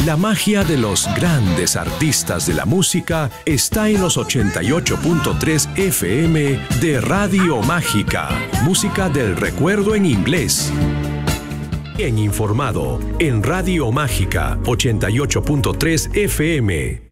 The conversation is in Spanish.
La magia de los grandes artistas de la música está en los 88.3 FM de Radio Mágica. Música del recuerdo en inglés. Bien informado en Radio Mágica 88.3 FM.